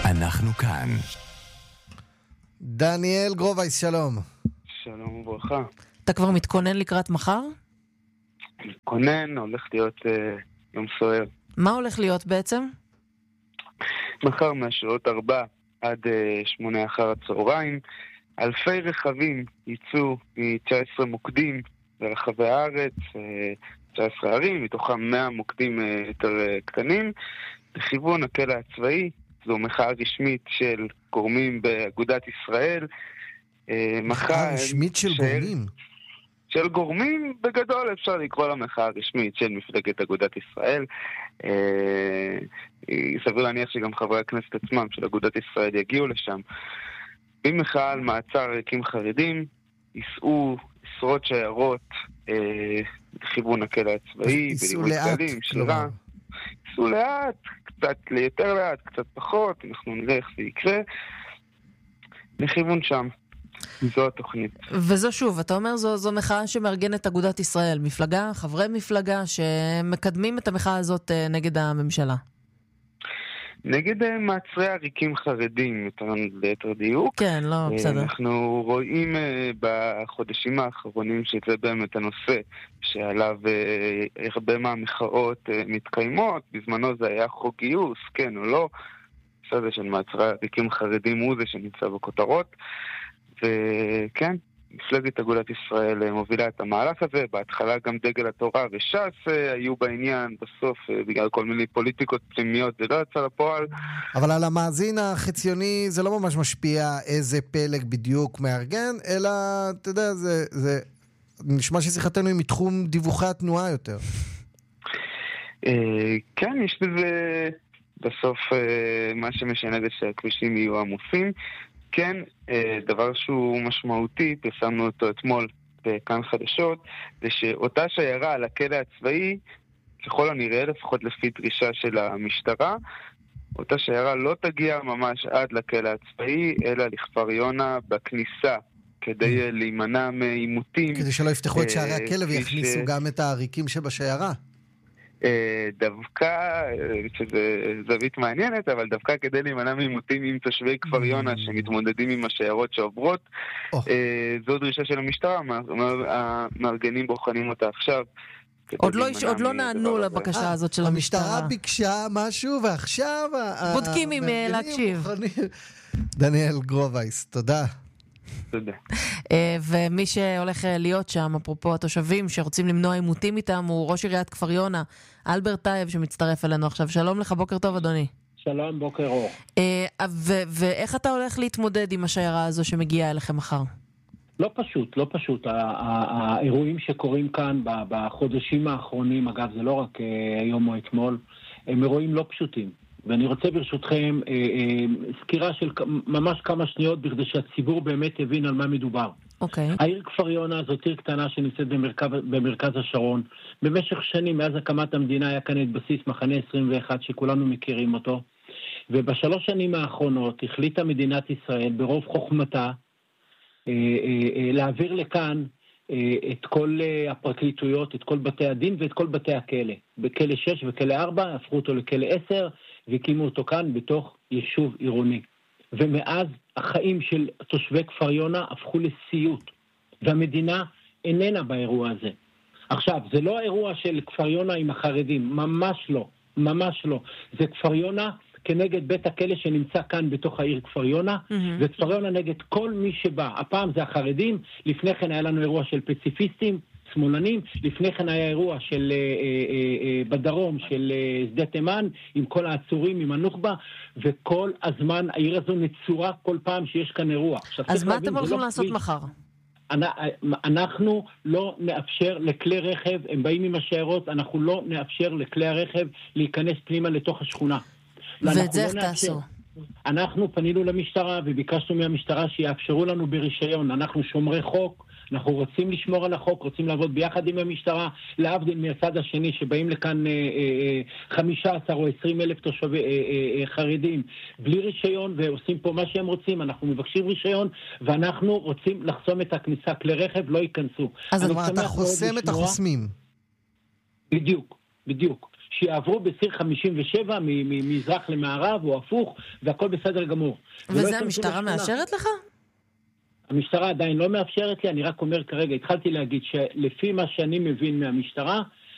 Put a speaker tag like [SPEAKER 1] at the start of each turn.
[SPEAKER 1] אנחנו כאן.
[SPEAKER 2] דניאל גרובייס, שלום.
[SPEAKER 3] שלום וברכה.
[SPEAKER 4] אתה כבר מתכונן לקראת מחר?
[SPEAKER 3] מתכונן, הולך להיות יום סוער.
[SPEAKER 4] מה הולך להיות בעצם?
[SPEAKER 3] מחר מהשעות 4 עד 8 אחר הצהריים, אלפי רכבים ייצאו מ-19 מוקדים ברחבי הארץ, 19 ערים, מתוכם 100 מוקדים יותר קטנים, לכיוון הכלא הצבאי. זו מחאה רשמית של גורמים באגודת ישראל.
[SPEAKER 2] מחאה רשמית של גורמים?
[SPEAKER 3] של גורמים, בגדול אפשר לקרוא למחאה רשמית של מפלגת אגודת ישראל. סביר להניח שגם חברי הכנסת עצמם של אגודת ישראל יגיעו לשם. במחאה על מעצר ריקים חרדים, ייסעו עשרות שיירות לכיוון הכלא הצבאי,
[SPEAKER 2] ייסעו לאט, כלומר.
[SPEAKER 3] ייסעו לאט, קצת יותר לאט, קצת פחות, אנחנו נראה איך זה יקרה. לכיוון שם. זו התוכנית.
[SPEAKER 4] וזו שוב, אתה אומר, זו מחאה שמארגנת אגודת ישראל, מפלגה, חברי מפלגה שמקדמים את המחאה הזאת נגד הממשלה. נגד
[SPEAKER 3] מעצרי עריקים חרדים, ליתר דיוק.
[SPEAKER 4] כן, לא, בסדר.
[SPEAKER 3] אנחנו רואים בחודשים האחרונים שזה באמת הנושא שעליו הרבה מהמחאות מתקיימות. בזמנו זה היה חוק גיוס, כן או לא. בסדר של מעצרי עריקים חרדים הוא זה שנמצא בכותרות. וכן, מפלגת אגודת ישראל מובילה את המהלך הזה. בהתחלה גם דגל התורה וש"ס היו בעניין, בסוף בגלל כל מיני פוליטיקות פנימיות זה לא יצא לפועל.
[SPEAKER 2] אבל על המאזין החציוני זה לא ממש משפיע איזה פלג בדיוק מארגן, אלא אתה יודע, זה נשמע ששיחתנו היא מתחום דיווחי התנועה יותר.
[SPEAKER 3] כן, יש בזה בסוף מה שמשנה זה שהכבישים יהיו עמוסים. כן, דבר שהוא משמעותי, פרסמנו אותו אתמול בכאן חדשות, זה שאותה שיירה על הכלא הצבאי, ככל הנראה, לפחות לפי דרישה של המשטרה, אותה שיירה לא תגיע ממש עד לכלא הצבאי, אלא לכפר יונה בכניסה, כדי להימנע מעימותים.
[SPEAKER 2] כדי שלא יפתחו את שערי הכלא ויכניסו גם את העריקים שבשיירה.
[SPEAKER 3] דווקא, שזה זווית מעניינת, אבל דווקא כדי להימנע מעימותים עם תושבי כפר יונה שמתמודדים עם השיירות שעוברות, זו דרישה של המשטרה, המארגנים בוחנים אותה עכשיו.
[SPEAKER 4] עוד לא נענו לבקשה הזאת של המשטרה.
[SPEAKER 2] המשטרה ביקשה משהו ועכשיו
[SPEAKER 4] בודקים אם להקשיב.
[SPEAKER 2] דניאל גרובייס, תודה.
[SPEAKER 3] תודה.
[SPEAKER 4] ומי שהולך להיות שם, אפרופו התושבים שרוצים למנוע עימותים איתם, הוא ראש עיריית כפר יונה, אלברט טייב, שמצטרף אלינו עכשיו. שלום לך, בוקר טוב אדוני.
[SPEAKER 5] שלום, בוקר אור.
[SPEAKER 4] ואיך אתה הולך להתמודד עם השיירה הזו שמגיעה אליכם מחר?
[SPEAKER 5] לא פשוט, לא פשוט. האירועים שקורים כאן בחודשים האחרונים, אגב זה לא רק היום או אתמול, הם אירועים לא פשוטים. ואני רוצה ברשותכם סקירה של ממש כמה שניות בכדי שהציבור באמת יבין על מה מדובר.
[SPEAKER 4] אוקיי.
[SPEAKER 5] העיר כפר יונה זאת עיר קטנה שנמצאת במרכז השרון. במשך שנים מאז הקמת המדינה היה כאן את בסיס מחנה 21 שכולנו מכירים אותו. ובשלוש שנים האחרונות החליטה מדינת ישראל ברוב חוכמתה להעביר לכאן את כל הפרקליטויות, את כל בתי הדין ואת כל בתי הכלא. בכלא 6 וכלא 4 הפכו אותו לכלא 10 והקימו אותו כאן בתוך יישוב עירוני. ומאז החיים של תושבי כפר יונה הפכו לסיוט. והמדינה איננה באירוע הזה. עכשיו, זה לא האירוע של כפר יונה עם החרדים, ממש לא, ממש לא. זה כפר יונה כנגד בית הכלא שנמצא כאן בתוך העיר כפר יונה, וכפר יונה נגד כל מי שבא. הפעם זה החרדים, לפני כן היה לנו אירוע של פציפיסטים, שמאלנים, לפני כן היה אירוע של בדרום של שדה תימן, עם כל העצורים, עם הנוח'בה, וכל הזמן העיר הזו נצורה כל פעם שיש כאן אירוע.
[SPEAKER 4] אז מה אתם הולכים לעשות מחר?
[SPEAKER 5] אנחנו לא נאפשר לכלי רכב, הם באים עם השיירות, אנחנו לא נאפשר לכלי הרכב להיכנס פנימה לתוך השכונה.
[SPEAKER 4] ואת זה איך תעשו?
[SPEAKER 5] אנחנו פנינו למשטרה וביקשנו מהמשטרה שיאפשרו לנו ברישיון. אנחנו שומרי חוק, אנחנו רוצים לשמור על החוק, רוצים לעבוד ביחד עם המשטרה, להבדיל מהצד השני שבאים לכאן 15 או 20 אלף תושבי חרדים בלי רישיון ועושים פה מה שהם רוצים. אנחנו מבקשים רישיון ואנחנו רוצים לחסום את הכניסה, כלי רכב לא ייכנסו.
[SPEAKER 2] אז אתה חוסם את החוסמים.
[SPEAKER 5] בדיוק, בדיוק. שיעברו בסיר 57 ממזרח למערב או הפוך, והכל בסדר גמור.
[SPEAKER 4] וזה המשטרה מאשרת לך?
[SPEAKER 5] המשטרה עדיין לא מאפשרת לי, אני רק אומר כרגע, התחלתי להגיד שלפי מה שאני מבין מהמשטרה,